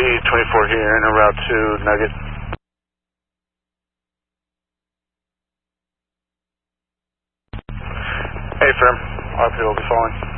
24 here, en route to Nugget. Hey, firm. RP will be following.